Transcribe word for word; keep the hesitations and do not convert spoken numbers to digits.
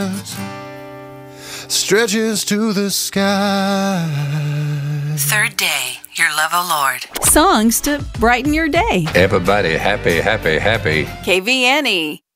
stretches to the sky. Third Day, Your Love, O Lord. Songs to brighten your day. Everybody happy, happy, happy. K V N E.